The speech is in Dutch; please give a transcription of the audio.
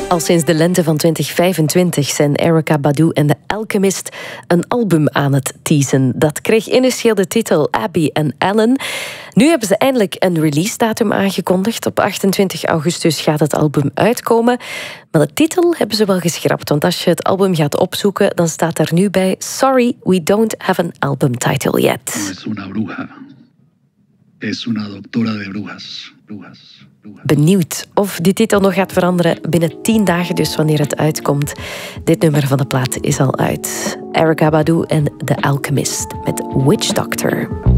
Al sinds de lente van 2025 zijn Erykah Badu en The Alchemist een album aan het teasen. Dat kreeg initieel de titel Abby and Alan. Nu hebben ze eindelijk een release-datum aangekondigd. Op 28 augustus gaat het album uitkomen. Maar de titel hebben ze wel geschrapt. Want als je het album gaat opzoeken, dan staat er nu bij: Sorry, we don't have an album title yet. No es una bruja. Es una doctora de brujas. Benieuwd of die titel nog gaat veranderen binnen 10 dagen, dus wanneer het uitkomt. Dit nummer van de plaat is al uit. Erykah Badu en The Alchemist met Witch Doctor.